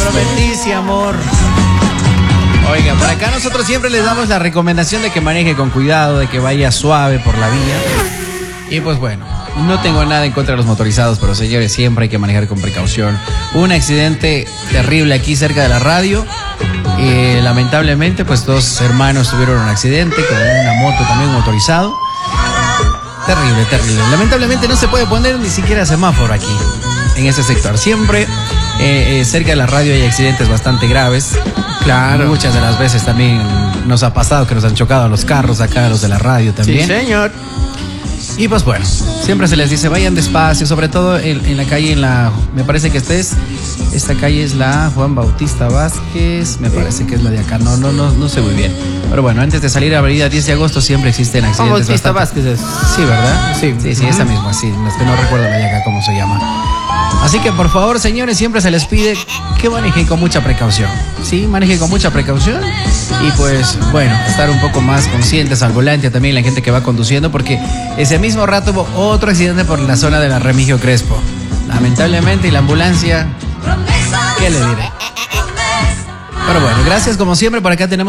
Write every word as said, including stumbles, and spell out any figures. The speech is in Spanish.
prometiste, amor. Oiga, por acá nosotros siempre les damos la recomendación de que maneje con cuidado, de que vaya suave por la vía. Y pues bueno, no tengo nada en contra de los motorizados, pero señores, siempre hay que manejar con precaución. Hubo un accidente terrible aquí cerca de la radio. Y lamentablemente, pues dos hermanos tuvieron un accidente con una moto también motorizado. Terrible, terrible. Lamentablemente no se puede poner ni siquiera semáforo aquí, en este sector. Siempre eh, eh, cerca de la radio hay accidentes bastante graves. Claro. Muchas de las veces también nos ha pasado que nos han chocado los carros acá, los de la radio también. Sí, señor. Y pues bueno, siempre se les dice vayan despacio, sobre todo en, en la calle, en la, me parece que esta es, esta calle es la Juan Bautista Vázquez, me parece que es la de acá, no, no, no, no sé muy bien. Pero bueno, antes de salir a avenida diez de agosto siempre existen accidentes. Juan Bautista bastante... Vázquez es. Sí, ¿verdad? Sí. Sí, sí, uh-huh. Esa misma, sí, es que no recuerdo la de acá cómo se llama. Así que por favor, señores, siempre se les pide que manejen con mucha precaución. Sí, manejen con mucha precaución. Y pues, bueno, estar un poco más conscientes al volante, también la gente que va conduciendo, porque ese mismo rato hubo otro accidente por la zona de la Remigio Crespo. Lamentablemente, y la ambulancia, ¿qué le diré? Pero bueno, gracias como siempre, por acá tenemos